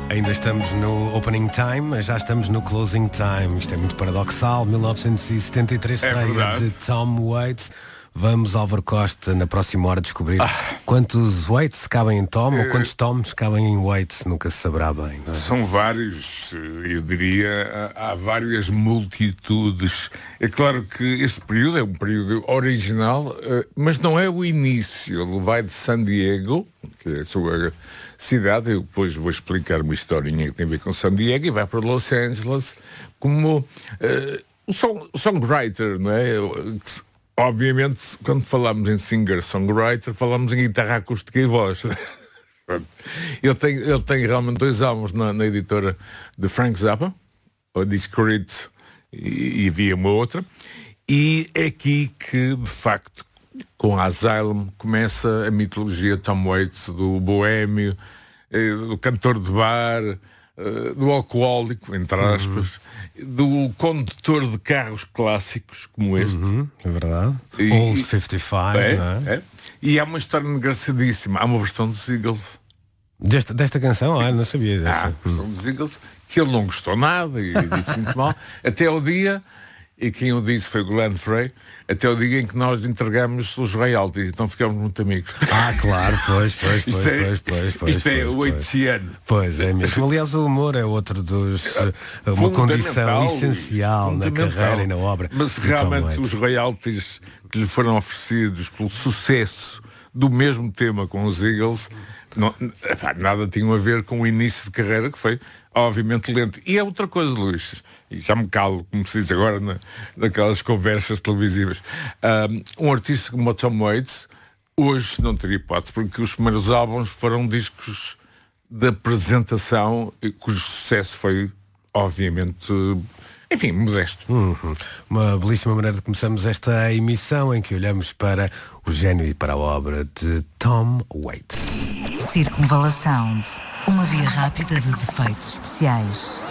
Ainda estamos no opening time, mas já estamos no closing time. Isto é muito paradoxal. 1973, estreia de Tom Waits. Vamos, Álvaro Costa, na próxima hora descobrir quantos Waits cabem em Tom ou quantos Toms cabem em Waits. Nunca se saberá bem, não é? São vários, eu diria, há várias multitudes. É claro que este período é um período original, mas não é o início. Ele vai de San Diego, que é a sua cidade, eu depois vou explicar uma historinha que tem a ver com San Diego, e vai para Los Angeles como o songwriter, não é? Obviamente, quando falamos em singer-songwriter, falamos em guitarra acústica e voz. Ele tem realmente 2 álbuns na editora de Frank Zappa, o Discreet, e havia uma outra. E é aqui que, de facto, com Asylum, começa a mitologia Tom Waits, do boémio, do cantor de bar, do alcoólico, entre aspas, do condutor de carros clássicos como este. É verdade. Old 55, não é? E há uma história engraçadíssima. Há uma versão dos Eagles. Desta canção? Não sabia dessa. Há a versão dos Eagles, que ele não gostou nada e disse muito mal. Até o dia, e quem o disse foi o Glenn Frey, até o dia em que nós entregamos os royalties, então ficamos muito amigos. Claro, pois. Isto é o haitiano. Pois é mesmo. Aliás, o humor é outro dos uma condição essencial na carreira e na obra. Mas realmente os royalties que lhe foram oferecidos pelo sucesso do mesmo tema com os Eagles nada tinham a ver com o início de carreira, que foi obviamente lento. E é outra coisa, Luís, e já me calo, como se diz agora naquelas conversas televisivas, um artista como o Tom Waits hoje não teria hipótese, porque os primeiros álbuns foram discos de apresentação, cujo sucesso foi obviamente, enfim, modesto. Uma belíssima maneira de começarmos esta emissão em que olhamos para o gênio e para a obra de Tom Waits. Circunvalação, uma via rápida de defeitos especiais.